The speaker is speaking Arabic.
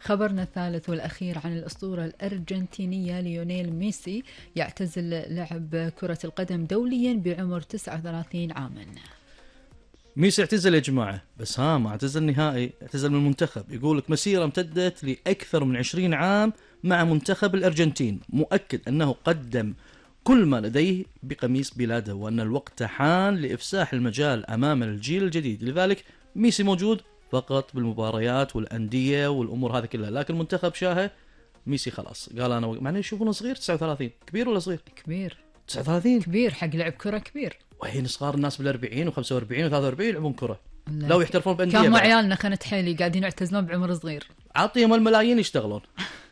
خبرنا الثالث والأخير عن الأسطورة الأرجنتينية ليونيل ميسي، يعتزل لعب كرة القدم دوليا بعمر 39 عاما. ميسي اعتزل يا جماعة، بس ما اعتزل نهائي، اعتزل من المنتخب. يقولك مسيرة امتدت لأكثر من 20 عام مع منتخب الأرجنتين، مؤكد أنه قدم كل ما لديه بقميص بلاده، وأن الوقت حان لإفساح المجال أمام الجيل الجديد. لذلك ميسي موجود فقط بالمباريات والأندية والأمور هذه كلها، لكن المنتخب شاهه ميسي خلاص قال أنا معناه يشوفونه صغير. 39 كبير ولا صغير؟ كبير. 39 كبير حق لعب كرة، كبير. وحين صغار الناس بال40 و45 و43 يلعبون كرة، لو يحترفون بأندية كانوا عيالنا خانت حيلي قاعدين يعتزلون بعمر صغير. عطيهم الملايين يشتغلون.